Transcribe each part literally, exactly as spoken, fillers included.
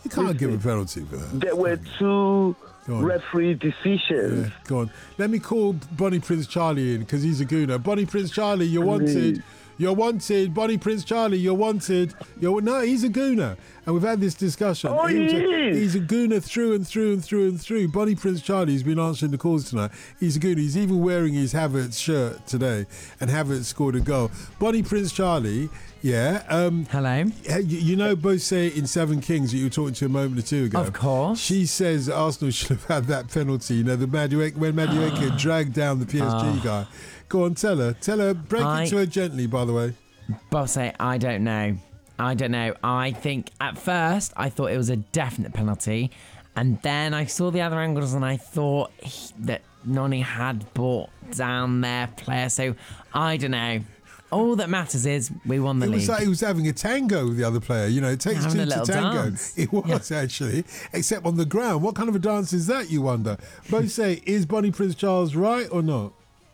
You can't listen, give a penalty for that. There were two referee decisions. Yeah, go on. Let me call Bonnie Prince Charlie in because he's a gooner. Bonnie Prince Charlie, you're wanted. You're wanted. Bonnie Prince Charlie, you're wanted. You're no, he's a gooner, and we've had this discussion. Oh, he, he a, is. He's a gooner through and through and through and through. Bonnie Prince Charlie's been answering the calls tonight. He's a gooner. He's even wearing his Havertz shirt today, and Havertz scored a goal. Bonnie Prince Charlie, yeah. Um, Hello. You, you know, both say in Seven Kings that you were talking to a moment or two ago. Of course. She says Arsenal should have had that penalty. You know, the Madueke, when Madueke dragged down the P S G oh. guy. Go on, tell her. Tell her. Break I, it to her gently, by the way. Bosse, I don't know. I don't know. I think at first I thought it was a definite penalty. And then I saw the other angles and I thought he, that Noni had brought down their player. So I don't know. All that matters is we won the it league. It was like he was having a tango with the other player. You know, it takes two to tango. Dance. It was yeah. actually, except on the ground. What kind of a dance is that, you wonder? Both say, is Bonnie Prince Charles right or not?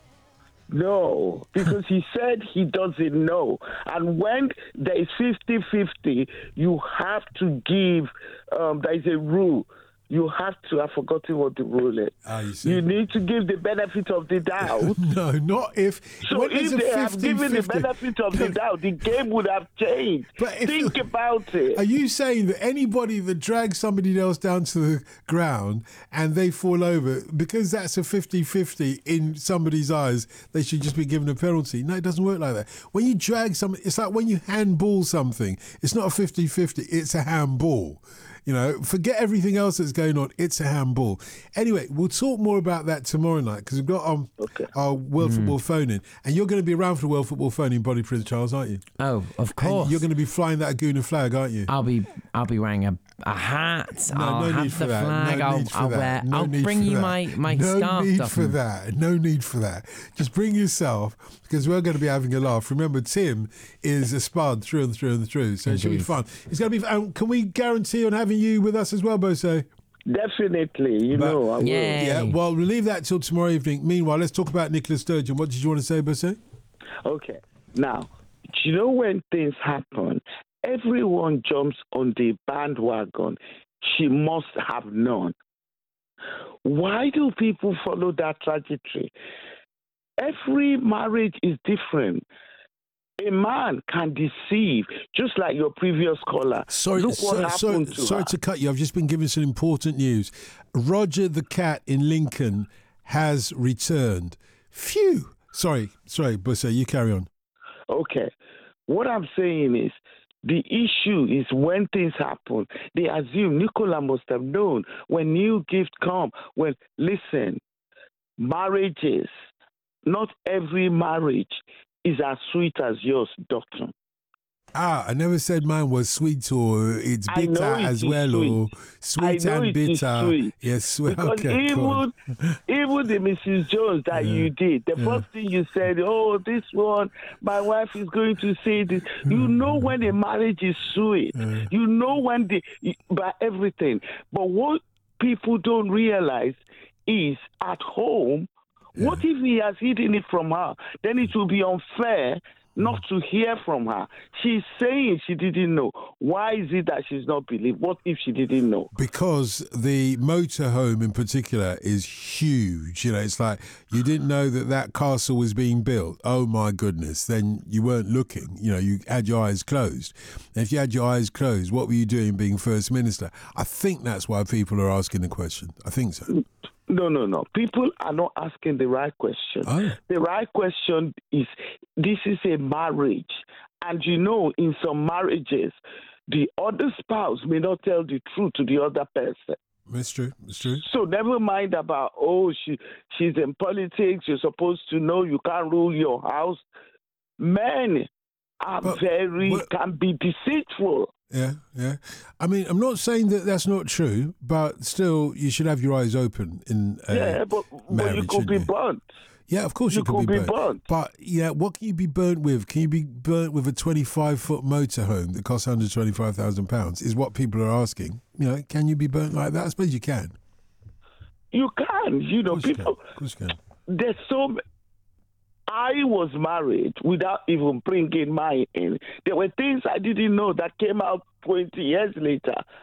No, because he said he doesn't know. And when there is fifty-fifty, you have to give, um, there is a rule. You have to, I've forgotten what the rule is. Ah, you, see. You need to give the benefit of the doubt. No, not if... So if they have given the benefit of the doubt, the game would have changed. But Think if, about it. Are you saying that anybody that drags somebody else down to the ground and they fall over, because that's a fifty-fifty in somebody's eyes, they should just be given a penalty? No, it doesn't work like that. When you drag somebody, it's like when you handball something. It's not a fifty-fifty, it's a handball. You know, forget everything else that's going on. It's a handball. Anyway, we'll talk more about that tomorrow night because we've got um, okay. our World mm. Football phone-in. And you're going to be around for the World Football phone-in, Bonnie Prince Charles, aren't you? Oh, of course. And you're going to be flying that Aguna flag, aren't you? I'll be I'll be wearing a, a hat. No, I'll no have need the for that. flag. No I'll, need for I'll that. wear. No I'll need bring for you that. my, my no scarf. No need Duffin. for that. No need for that. Just bring yourself because we're going to be having a laugh. Remember, Tim is a spud through and through and through. So Indeed. It should be fun. It's going to be um, can we guarantee on having you with us as well, Bosse? Definitely, you but, know, I will. Yay. Yeah, well, we'll leave that till tomorrow evening. Meanwhile, let's talk about Nicola Sturgeon. What did you want to say, Bosse? Okay. Now, you know when things happen, everyone jumps on the bandwagon. She must have known. Why do people follow that trajectory? Every marriage is different. A man can deceive, just like your previous caller. Sorry, Look what so, happened so, to sorry her. to cut you. I've just been given some important news. Roger the cat in Lincoln has returned. Phew. Sorry, sorry, Bosse, you carry on. Okay. What I'm saying is, the issue is when things happen, they assume Nicola must have known when new gift come. Well, listen, marriages, not every marriage is as sweet as yours, doctor. Ah, I never said mine was sweet or it's bitter it as well sweet. or sweet I know and it bitter. Sweet. Yes, sweet. Because Okay, even, even the Missus Jones that yeah. you did, the yeah. first thing you said, oh, this one, my wife is going to say this. You know when a marriage is sweet. Yeah. You know when the, by everything. But what people don't realize is at home, yeah. what if he has hidden it from her? Then it will be unfair not to hear from her. She's saying she didn't know. Why is it that she's not believed? What if she didn't know? Because the motorhome in particular is huge. You know, it's like you didn't know that that castle was being built. Oh my goodness. Then you weren't looking. You know, you had your eyes closed. And if you had your eyes closed, what were you doing being First Minister? I think that's why people are asking the question. I think so. No, no, no. People are not asking the right question. Oh. The right question is, this is a marriage. And you know, in some marriages, the other spouse may not tell the truth to the other person. That's true. That's true. So never mind about, oh, she she's in politics. You're supposed to know you can't rule your house. Men are but, very, but, can be deceitful. Yeah, yeah. I mean, I'm not saying that that's not true, but still, you should have your eyes open in a yeah, but, marriage. But you could be you? burnt. Yeah, of course you, you could, could be, be burnt. burnt. But yeah, what can you be burnt with? Can you be burnt with a twenty-five foot motorhome that costs one hundred twenty-five thousand pounds? Is what people are asking. You know, can you be burnt like that? I suppose you can. You can. You know, people. Of course you can. There's so. I was married without even bringing mine in. There were things I didn't know that came out twenty years later.